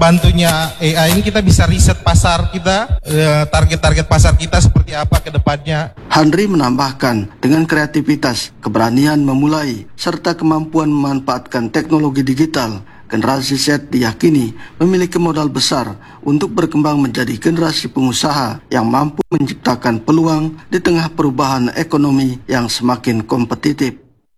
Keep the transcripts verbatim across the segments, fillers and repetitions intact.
terbantunya A I ini kita bisa riset pasar kita, target-target pasar kita seperti apa ke depannya. Henry menambahkan, dengan kreativitas, keberanian memulai, serta kemampuan memanfaatkan teknologi digital, generasi Z diyakini memiliki modal besar untuk berkembang menjadi generasi pengusaha yang mampu menciptakan peluang di tengah perubahan ekonomi yang semakin kompetitif.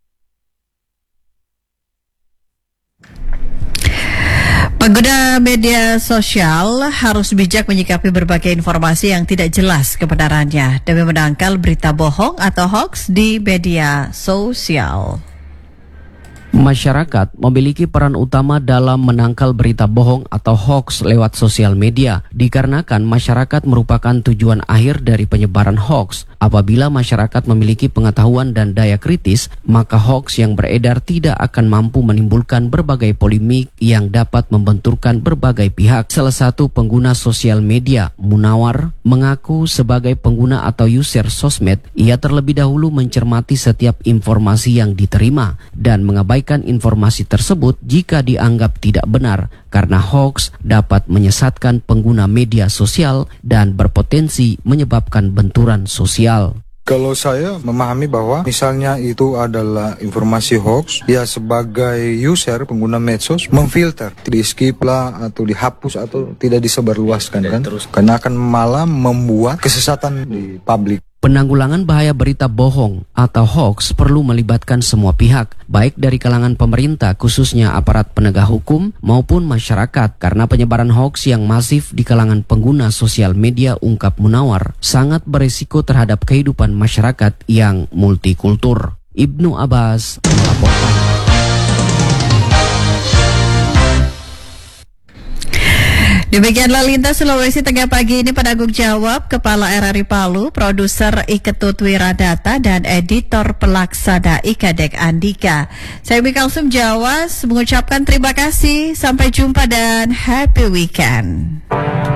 Pengguna media sosial harus bijak menyikapi berbagai informasi yang tidak jelas kebenarannya demi menangkal berita bohong atau hoax di media sosial. Masyarakat memiliki peran utama dalam menangkal berita bohong atau hoax lewat sosial media, dikarenakan masyarakat merupakan tujuan akhir dari penyebaran hoax. Apabila masyarakat memiliki pengetahuan dan daya kritis, maka hoax yang beredar tidak akan mampu menimbulkan berbagai polemik yang dapat membenturkan berbagai pihak. Salah satu pengguna sosial media, Munawar, mengaku sebagai pengguna atau user sosmed, ia terlebih dahulu mencermati setiap informasi yang diterima dan mengabaikan informasi tersebut jika dianggap tidak benar, karena hoax dapat menyesatkan pengguna media sosial dan berpotensi menyebabkan benturan sosial. Kalau saya memahami bahwa misalnya itu adalah informasi hoax, ya sebagai user pengguna medsos memfilter, di skip lah atau dihapus atau tidak disebarluaskan kan, terus. Karena akan malah membuat kesesatan di publik. Penanggulangan bahaya berita bohong atau hoax perlu melibatkan semua pihak, baik dari kalangan pemerintah khususnya aparat penegak hukum maupun masyarakat, karena penyebaran hoax yang masif di kalangan pengguna sosial media, ungkap Munawar, sangat berisiko terhadap kehidupan masyarakat yang multikultur. Ibnu Abbas melaporkan. Demikian Lalu Lintas Sulawesi Tengah pagi ini, penanggung jawab Kepala R R I Palu, produser Iketut Wiradata, dan editor pelaksana Ikadek Andika. Saya Mikalsum Jawas mengucapkan terima kasih, sampai jumpa dan happy weekend.